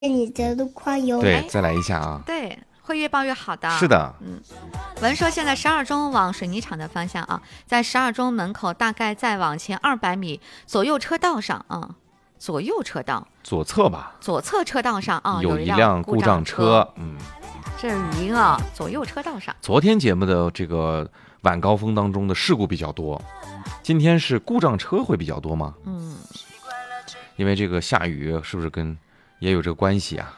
你的路况有对，再来一下啊。 对，会越报越好的。 是的， 文说现在12中往水泥厂的方向啊，在12中门口大概再往前200米，左右车道上啊，左右车道， 左侧吧， 左侧车道上啊， 有一辆故障车。 这是语音啊，左右车道上。 昨天节目的这个晚高峰当中的事故比较多，今天是故障车会比较多吗？因为这个下雨是不是跟也有这个关系啊？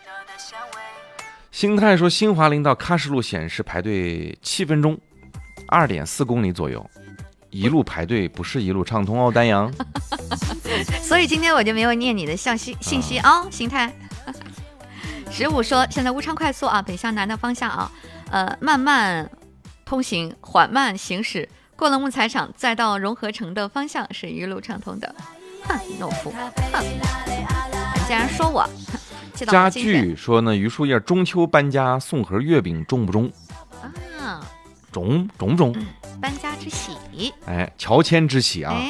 星泰说，新华林到喀什路显示排队7分钟，2.4公里左右，一路排队不是一路畅通哦，丹阳。 所以今天我就没有念你的信息啊，星泰。15说，现在乌昌快速啊，北向南的方向啊，慢慢通行，缓慢行驶，过了木材厂再到融合城的方向是一路畅通的。哼，懦夫，哼，你竟然说我。 家具说呢，榆树叶中秋搬家送盒月饼中不中？ 啊， 中不中？ 搬家之喜， 哎，乔迁之喜啊！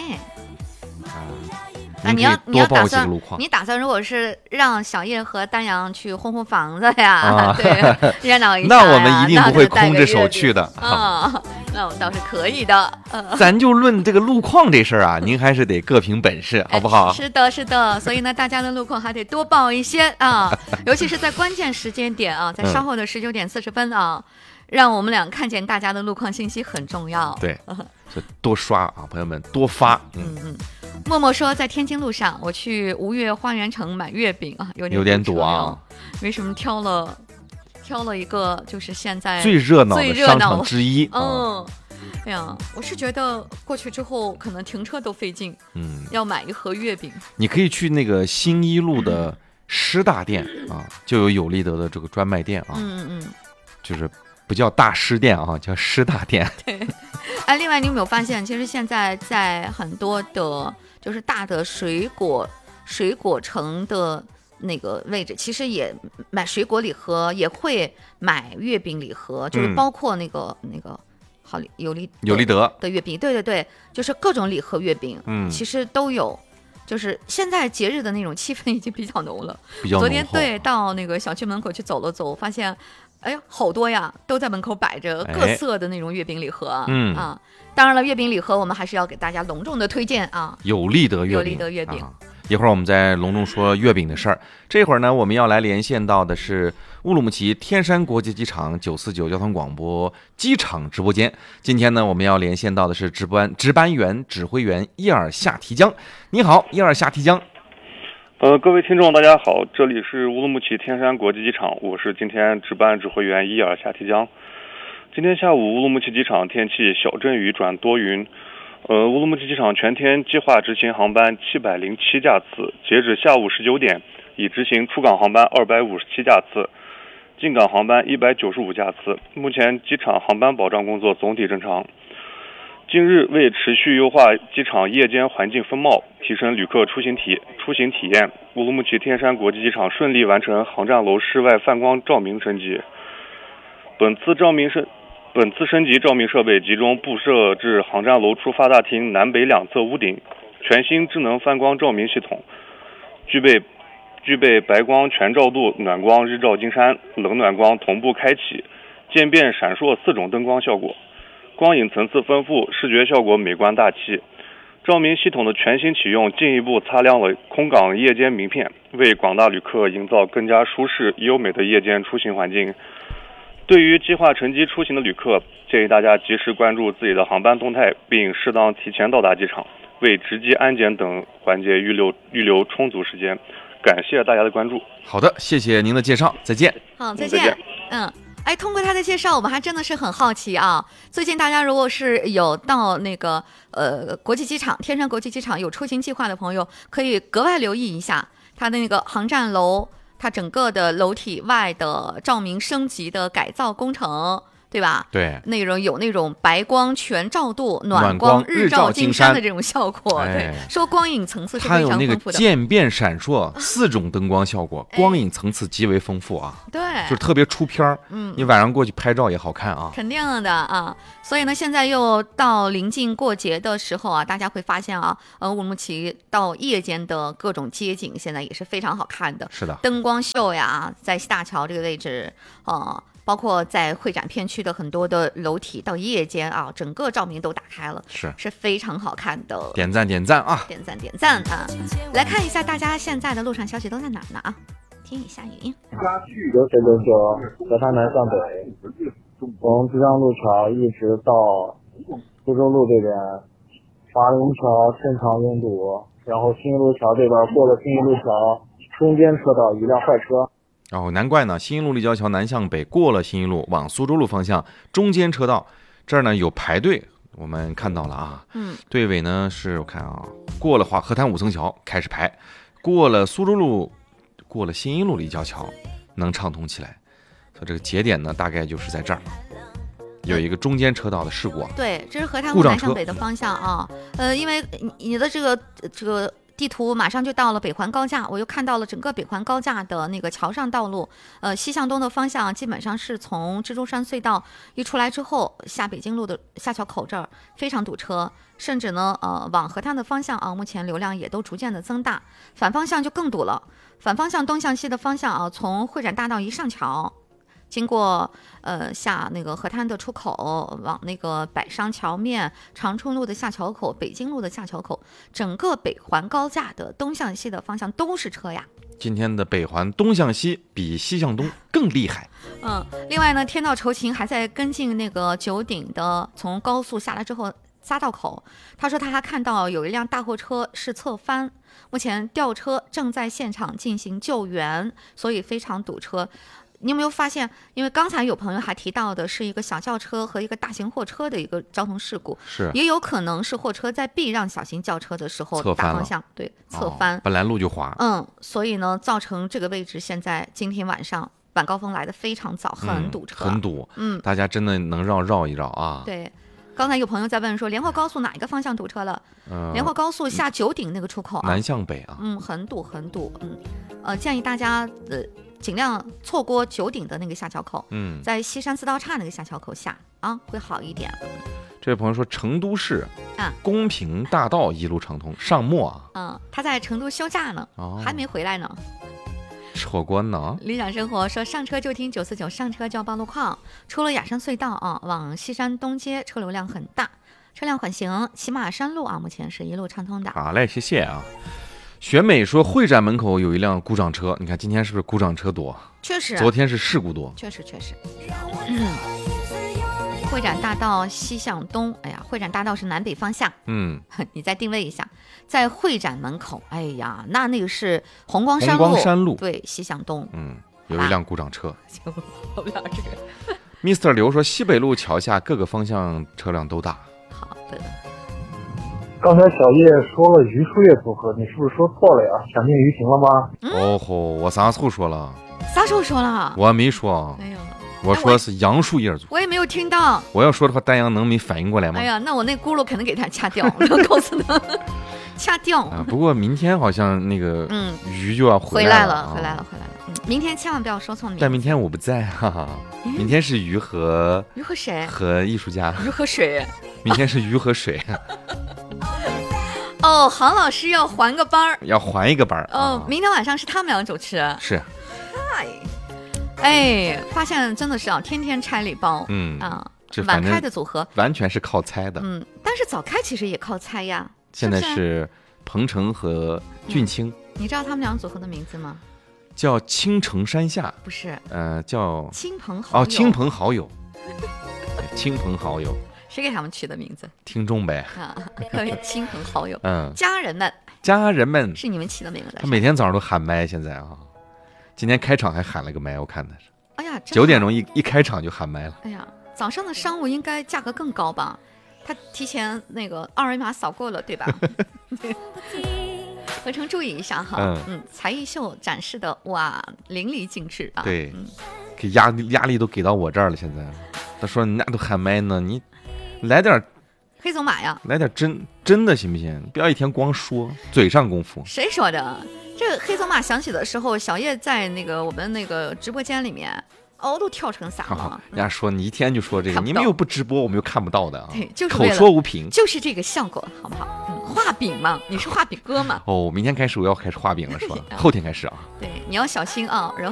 哎， 你要报几个路况？ 你打算如果是让小叶和丹阳去轰轰房子呀，对，热闹一下， 那我们一定不会空着手去的啊。那我们倒是可以的。 咱就论这个路况这事儿啊，您还是得各凭本事，好不好？ 是的，是的。所以呢，大家的路况还得多报一些啊，尤其是在关键时间点啊，在稍后的19点40分啊，让我们俩看见大家的路况信息很重要。 对，所以多刷啊，朋友们多发。 默默说，在天津路上，我去吴越花园城买月饼啊，有点堵啊。 为什么挑了一个就是现在最热闹的商场之一？ 哎呀，我是觉得过去之后可能停车都费劲。要买一盒月饼。 你可以去那个新一路的师大店啊，就有利德的这个专卖店啊。就是不叫大师店啊，叫师大店。 对。哎，另外你有没有发现，其实现在在很多的就是大的水果城的那个位置，其实也买水果礼盒，也会买月饼礼盒，就是包括那个好有利德的月饼，对，就是各种礼盒月饼，其实都有。就是现在节日的那种气氛已经比较浓了。昨天到那个小区门口去走了走，发现哎呀，好多呀，都在门口摆着各色的那种月饼礼盒。当然了，月饼礼盒我们还是要给大家隆重的推荐啊， 有利德月饼。一会儿我们再隆重说月饼的事儿。这会儿呢，我们要来连线到的是乌鲁木齐天山国际机场949交通广播机场直播间。今天呢，我们要连线到的是值班员指挥员伊尔夏提江。你好，伊尔夏提江。 各位听众大家好，这里是乌鲁木齐天山国际机场，我是今天值班指挥员伊尔夏提江。今天下午乌鲁木齐机场天气小阵雨转多云。乌鲁木齐机场全天计划执行航班707架次，截止下午19点，已执行出港航班257架次，进港航班195架次。目前机场航班保障工作总体正常。近日，为持续优化机场夜间环境风貌，提升旅客出行体验，乌鲁木齐天山国际机场顺利完成航站楼室外泛光照明升级。本次升级照明设备集中布设至航站楼出发大厅南北两侧屋顶，全新智能泛光照明系统，具备白光全照度、暖光日照金山、冷暖光同步开启、渐变闪烁4种灯光效果，光影层次丰富，视觉效果美观大气。照明系统的全新启用，进一步擦亮了空港夜间名片，为广大旅客营造更加舒适优美的夜间出行环境。对于计划乘机出行的旅客，建议大家及时关注自己的航班动态，并适当提前到达机场，为值机安检等环节预留充足时间。感谢大家的关注。 好的，谢谢您的介绍，再见。 好，再见。哎，通过他的介绍，我们还真的是很好奇啊。最近大家如果是有到那个国际机场天山国际机场有出行计划的朋友，可以格外留意一下他的那个航站楼，它整个的楼体外的照明升级的改造工程， 对吧？ 对， 那种有那种白光全照度、 暖光日照金山的这种效果。 哎、 对，说光影层次是还非有那个常丰富的。 渐变闪烁4种灯光效果，光影层次极为丰富啊。 对， 就是特别出片儿。你晚上过去拍照也好看啊。 肯定的啊。所以呢，现在又到临近过节的时候啊，大家会发现啊，乌鲁木齐到夜间的各种街景现在也是非常好看的。 是的， 灯光秀呀，在西大桥这个位置，包括在会展片区的很多的楼体，到夜间啊，整个照明都打开了，是非常好看的。 点赞点赞啊！ 点赞点赞啊！来看一下大家现在的路上消息都在哪呢啊？听一下语音。 699河滩南向北，从珠江路桥一直到苏州路这边，华龙桥正常拥堵，然后新一路桥这边过了新一路桥，中间车道一辆坏车。 难怪呢，新一路立交桥南向北过了新一路往苏州路方向，中间车道这儿呢有排队，我们看到了啊。队尾呢是我看啊，过了河滩5层桥开始排，过了苏州路，过了新一路立交桥，能畅通起来。所以这个节点呢，大概就是在这儿。有一个中间车道的事故啊。 对，这是河滩路南向北的方向啊。因为你的这个地图马上就到了北环高架，我又看到了整个北环高架的那个桥上道路，西向东的方向基本上是从蜘蛛山隧道一出来之后，下北京路的下桥口这儿非常堵车，甚至呢，往河滩的方向啊，目前流量也都逐渐的增大，反方向就更堵了。反方向东向西的方向啊，从会展大道一上桥，经过下那个河滩的出口，往那个百商桥面、长春路的下桥口、北京路的下桥口，整个北环高架的东向西的方向都是车呀。 今天的北环东向西比西向东更厉害。 另外呢，天道酬勤还在跟进那个九鼎的从高速下来之后匝道口，他说他还看到有一辆大货车是侧翻，目前吊车正在现场进行救援，所以非常堵车。你有没有发现，因为刚才有朋友还提到的是一个小轿车和一个大型货车的一个交通事故， 是也有可能是货车在避让小型轿车的时候大方向侧翻， 本来路就滑， 所以呢造成这个位置现在今天晚上晚高峰来的非常早，很堵车， 很堵，大家真的能绕一绕啊。 对，刚才有朋友在问说连霍高速哪一个方向堵车了？连霍高速下九鼎那个出口啊， 南向北啊， 很堵，建议大家尽量错过九鼎的那个下桥口，在西山四道岔那个下桥口下啊，会好一点。 这位朋友说，成都市公平大道一路畅通，上墨啊， 他在成都休假呢，还没回来呢。 车关呢？ 理想生活说，上车就听949，上车就要报路况。出了雅山隧道啊，往西山东街车流量很大，车辆缓行。骑马山路啊，目前是一路畅通的。 好嘞，谢谢啊。选美说，会展门口有一辆故障车，你看今天是不是故障车多？ 确实， 昨天是事故多， 确实。会展大道西向东，哎呀，会展大道是南北方向，你再定位一下，在会展门口，哎呀，那个是红光山路，对，西向东， 有一辆故障车， 跑不了这个。 Mr. 刘说，西北路桥下各个方向车辆都大。 好的。 刚才小叶说了榆树叶组合，你是不是说错了呀？想念于情了吗？ 哦吼，我啥时候说了？ 啥时候说了？ 我没说。 哎呦， 我说的是杨树叶组合。 我也没有听到。 我要说的话，丹阳能没反应过来吗？ 哎呀，那我那轱辘肯定给他掐掉，我告诉他，掐掉。 不过明天好像那个鱼就要回来了，回来了。明天千万不要说错名字。 但明天我不在，哈哈。明天是鱼和谁？ 和艺术家。 鱼和水。 明天是鱼和水。 哦，杭老师要还个班儿， 要还一个班儿。 明天晚上是他们俩主持。 是。 发现真的是天天拆礼包。晚开的组合完全是靠猜的。 但是早开其实也靠猜呀。 现在是彭程和俊清。 你知道他们俩组合的名字吗？ 叫青城山下。 不是。 叫亲朋好友。 亲朋好友。亲朋好友。 谁给他们取的名字？ 听众呗。 各位亲朋好友，家人们是你们起的名字。 他每天早上都喊麦，现在啊，今天开场还喊了个麦，我看的是。 哎呀 ，9点钟一开场就喊麦了。 哎呀，早上的商务应该价格更高吧？他提前那个2维码扫过了，对吧？回程注意一下哈。才艺秀展示的哇淋漓尽致啊。 对，给压力都给到我这儿了，现在。 他说你那都喊麦呢，你来点黑走马呀， 来点真的行不行？不要一天光说嘴上功夫。 谁说的？这个黑走马响起的时候，小叶在那个我们那个直播间里面，都跳成啥了？ 人家说你一天就说这个， 看不到你们又不直播，我们又看不到的啊。 对，就是口为了说无凭， 就是这个效果，好不好？画饼嘛，你是画饼哥嘛？ 哦，明天开始我要开始画饼了是吧？后天开始啊。 对，你要小心啊。然后